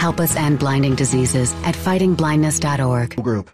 Help us end blinding diseases at fightingblindness.org. Group.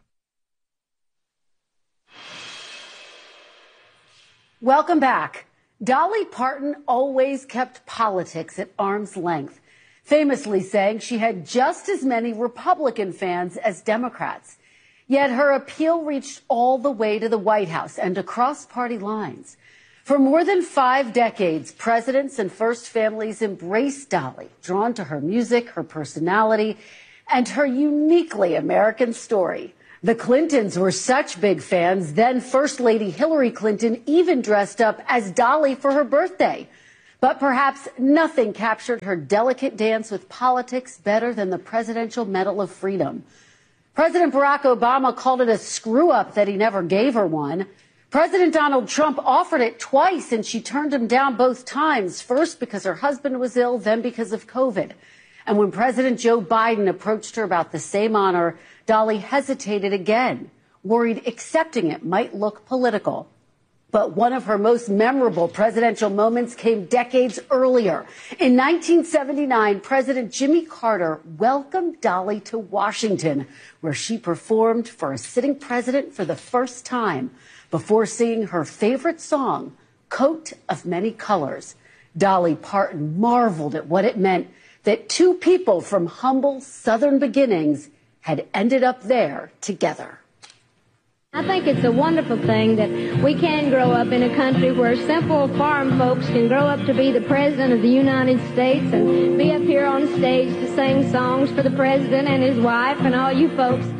Welcome back. Dolly Parton always kept politics at arm's length, famously saying she had just as many Republican fans as Democrats. Yet her appeal reached all the way to the White House and across party lines. For more than 5 decades, presidents and first families embraced Dolly, drawn to her music, her personality, and her uniquely American story. The Clintons were such big fans, then First Lady Hillary Clinton even dressed up as Dolly for her birthday. But perhaps nothing captured her delicate dance with politics better than the Presidential Medal of Freedom. President Barack Obama called it a screw-up that he never gave her one. President Donald Trump offered it twice, and she turned him down both times, first because her husband was ill, then because of COVID. And when President Joe Biden approached her about the same honor, Dolly hesitated again, worried accepting it might look political. But one of her most memorable presidential moments came decades earlier. In 1979, President Jimmy Carter welcomed Dolly to Washington, where she performed for a sitting president for the first time before singing her favorite song, Coat of Many Colors. Dolly Parton marveled at what it meant that two people from humble Southern beginnings had ended up there together. I think it's a wonderful thing that we can grow up in a country where simple farm folks can grow up to be the President of the United States and be up here on stage to sing songs for the President and his wife and all you folks.